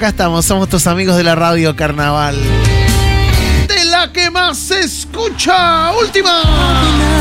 acá estamos, somos tus amigos de la Radio Carnaval. De la que más se escucha, última.